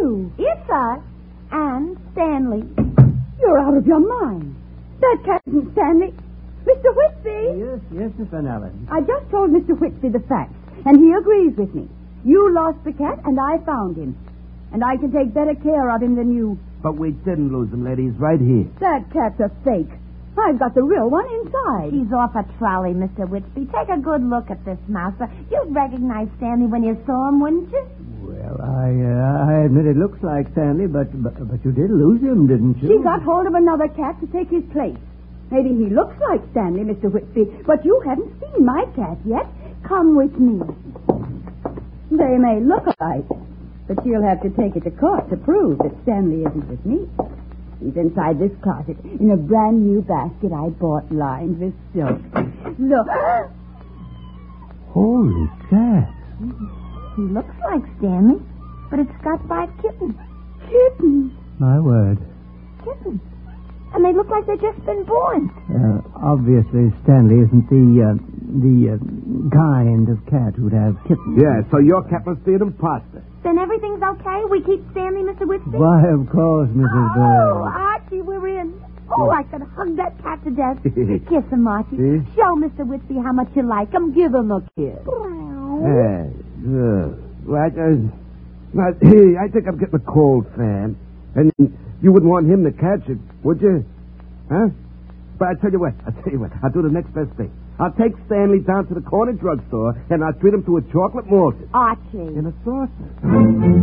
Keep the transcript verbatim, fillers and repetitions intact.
you? It's us and Stanley. You're out of your mind. That cat isn't Stanley. Mister Whitby! Yes, yes, Miss Van Allen. I just told Mister Whitby the facts, and he agrees with me. You lost the cat, and I found him. And I can take better care of him than you. But we didn't lose him, lady. He's right here. That cat's a fake. I've got the real one inside. He's off a trolley, Mister Whitby. Take a good look at this mouse. You'd recognize Stanley when you saw him, wouldn't you? Well, I uh, I admit it looks like Stanley, but, but but you did lose him, didn't you? She got hold of another cat to take his place. Maybe he looks like Stanley, Mister Whitby, but you haven't seen my cat yet. Come with me. They may look alike, but you'll have to take it to court to prove that Stanley isn't with me. He's inside this closet in a brand new basket I bought lined with silk. Look. Holy cat. He looks like Stanley, but it's got five kittens. Kittens. My word. Kittens. And they look like they've just been born. Uh, obviously, Stanley isn't the, uh, the uh, kind of cat who'd have kittens. Yeah, so your cat must be an imposter. Then everything's okay? We keep Stanley, Mister Whitby? Why, of course, Missus Oh, Bird. Archie, we're in. Oh, I could hug that cat to death. Kiss him, Archie. See? Show Mister Whitby how much you like him. Give him a kiss. Yeah, uh, well, I, uh, I, I think I'm getting a cold, Sam. And you wouldn't want him to catch it, would you? Huh? But I tell you what, I tell you what, I'll do the next best thing. I'll take Stanley down to the corner drugstore, and I'll treat him to a chocolate malt Archie. in a saucer.